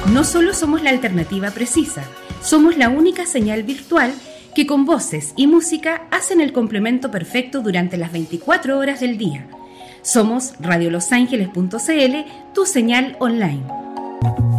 No solo somos la alternativa precisa, somos la única señal virtual que con voces y música hacen el complemento perfecto durante las 24 horas del día. Somos radiolosangeles.cl, tu señal online.